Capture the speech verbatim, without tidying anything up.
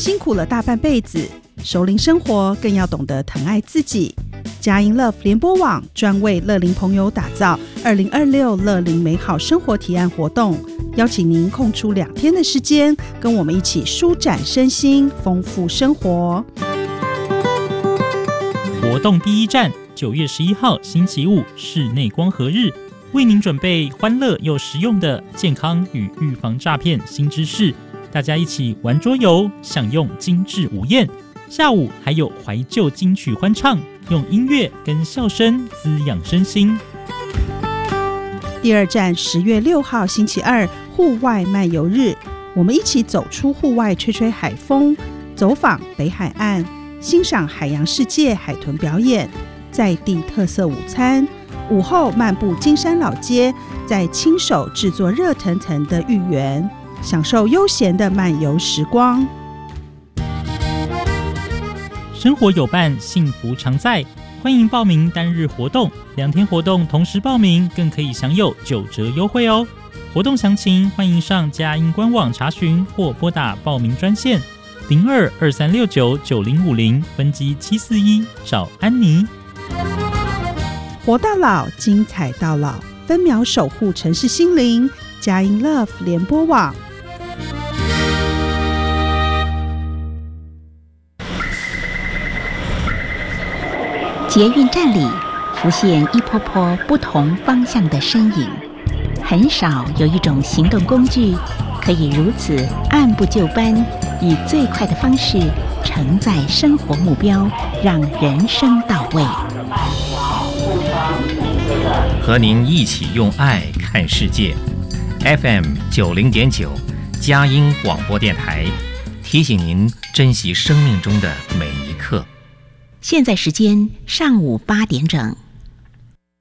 辛苦了大半辈子，熟龄生活更要懂得疼爱自己。佳音 Love 联播网专为乐龄朋友打造二零二六乐龄美好生活提案活动，邀请您空出两天的时间，跟我们一起舒展身心，丰富生活。 活动第一站，九月十一号星期五室内光合日，为您准备欢乐又实用的健康与预防诈骗新知识，大家一起玩桌游，享用精致午宴。下午还有怀旧金曲欢唱，用音乐跟笑声滋养身心。 第二站，十月六号星期二户外漫游日，我们一起走出户外，吹吹海风，走访北海岸，欣赏海洋世界海豚表演，在地特色午餐。午后漫步金山老街，再亲手制作热腾腾的芋圆，享受悠闲的漫游时光。 生活有伴，幸福常在。欢迎报名单日活动，两天活动同时报名，更可以享有九折优惠哦。活动详情欢迎上佳音官网查询，或拨打报名专线零二二三六九九零五零分机七四一找安妮。 活到老，精彩到老，分秒守护城市心灵。佳音 Love 联播网。 捷运站里浮现一波波不同方向的身影，很少有一种行动工具可以如此按部就班，以最快的方式承载生活目标，让人生到位。 和您一起用爱看世界。F M 九零点九，佳音广播电台，提醒您珍惜生命中的每一刻。 现在时间上午八点整。